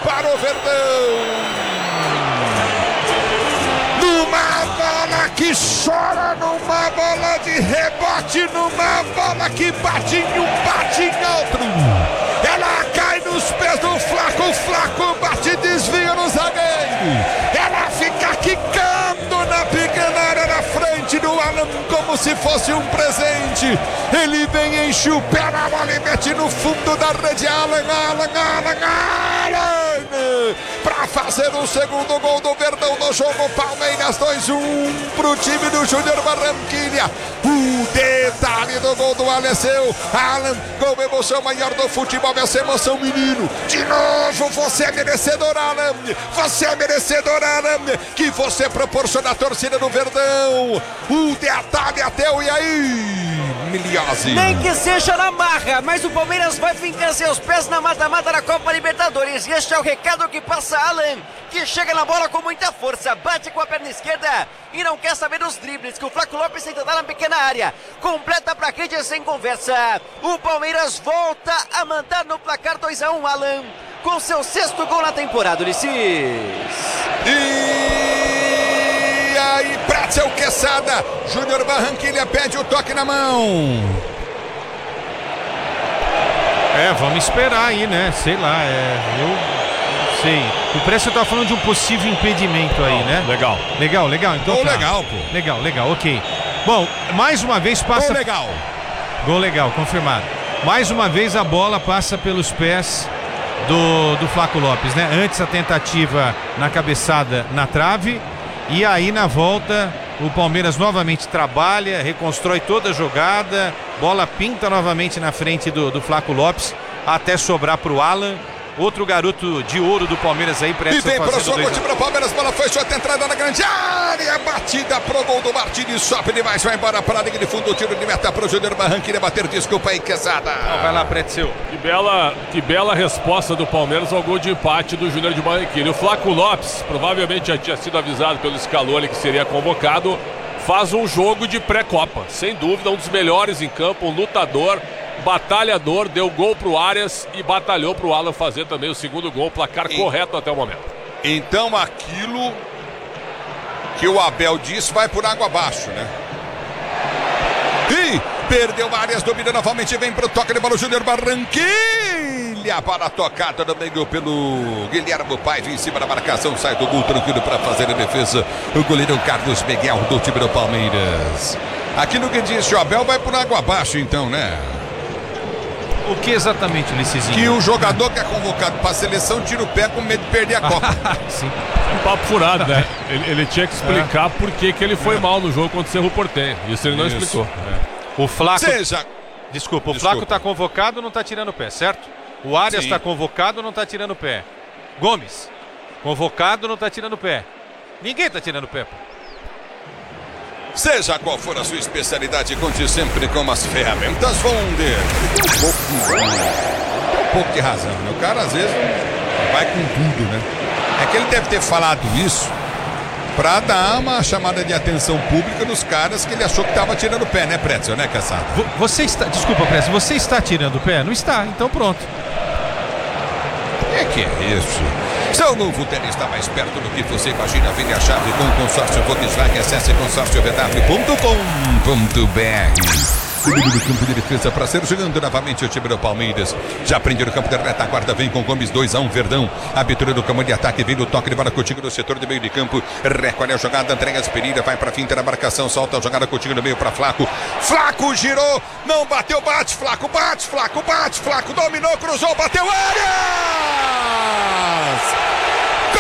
para o Verdão. Numa bola que chora, numa bola de rebote, numa bola que bate em um, bate em outro. Ela cai nos pés do Flaco, o Flaco bate e desvia no zagueiro. Ela fica quicando na pequena área na frente do Alan como se fosse um presente. Ele vem, enche o pé na bola e mete no fundo da rede. Alan, para fazer o segundo gol do Verdão no jogo. Palmeiras 2-1 pro time do Júnior Barranquilla. O detalhe do gol do Alan é seu. Alan, com emoção maior do futebol, essa emoção, menino. De novo, você é merecedor, Alan. Você é merecedor, Alan. Que você proporciona a torcida do Verdão. O detalhe até o e aí, Miliose. Nem que seja na marra, mas o Palmeiras vai fincar seus pés na mata-mata da Copa Libertadores. E este é o recado que passa Alan, que chega na bola com muita força, bate com a perna esquerda e não quer saber dos dribles, que o Flaco Lopes tenta dar na pequena área. Completa pra rede sem conversa. O Palmeiras volta a mandar no placar 2-1, Alan, com seu 6º gol na temporada, Ulisses. E aí, Pretzel Quesada. Júnior Barranquilla pede o toque na mão. Vamos esperar aí, né? Sei lá, eu sei. O Pretzel tá falando de um possível impedimento aí, né? Legal. Então Gol tá. legal, pô. Legal, ok. Bom, mais uma vez passa... Gol legal, confirmado. Mais uma vez a bola passa pelos pés do Flaco Lopes, né? Antes a tentativa na cabeçada na trave. E aí na volta o Palmeiras novamente trabalha, reconstrói toda a jogada, bola pinta novamente na frente do Flaco Lopes, até sobrar pro Alan, outro garoto de ouro do Palmeiras aí, E vem pro soco, time do Palmeiras, bola foi só entrada na grande área, batida pro gol do Martins, sobe demais, vai embora para a linha de fundo, tiro de meta pro Júnior Barranquilla bater, desculpa aí, Quesada. Vai lá, Pretzel. Que bela resposta do Palmeiras ao gol de empate do Júnior de Barranquilla. O Flaco Lopes, provavelmente já tinha sido avisado pelo Scaloni que seria convocado, faz um jogo de pré-copa, sem dúvida, um dos melhores em campo, um lutador, batalhador, deu gol pro Arias e batalhou pro Alan fazer também o segundo gol, placar correto até o momento. Então aquilo que o Abel disse vai por água abaixo, né? E perdeu Arias, domina novamente, vem pro toque de bola o Júnior Barranquilla para a tocada do meio pelo Guilherme Paiva em cima da marcação, sai do gol tranquilo para fazer a defesa o goleiro Carlos Miguel do time do Palmeiras. Aquilo que disse o Abel vai por água abaixo então, né? O que exatamente, Ulissesinho? Que o jogador que é convocado para a seleção tira o pé com medo de perder a Copa. Sim. Um papo furado, né? Ele tinha que explicar por que ele foi mal no jogo contra o Cerro Porteño. Isso ele não explicou. O Flaco... Desculpa. O Flaco tá convocado, não tá tirando o pé, certo? O Arias tá convocado, não tá tirando o pé. Gomes, convocado, não tá tirando o pé. Ninguém tá tirando o pé, pô. Seja qual for a sua especialidade, conte sempre com as ferramentas Wonder. Tem um pouco de razão, né? O cara às vezes vai com tudo, né? É que ele deve ter falado isso pra dar uma chamada de atenção pública nos caras que ele achou que tava tirando o pé, né, Pretzel, né, Caçada? Desculpa, Pretzel, você está tirando o pé? Não está, então pronto. Que é isso? Seu novo tênis está mais perto do que você imagina. Vem a chave com o consórcio Volkswagen. Acesse consórciovw.com.br. No campo de defesa para ser jogando novamente o time do Palmeiras. Já prende no campo da retaguarda, vem com Gomes 2-1, Verdão. Abertura do campo de ataque, vem do toque de bola contigo no setor de meio de campo. Recolhe a jogada, entrega as Pereira, vai para finta na marcação, solta a jogada contigo no meio para Flaco. Flaco girou, não bateu, bate, Flaco, bate, Flaco, bate, Flaco, dominou, cruzou, bateu, Arias!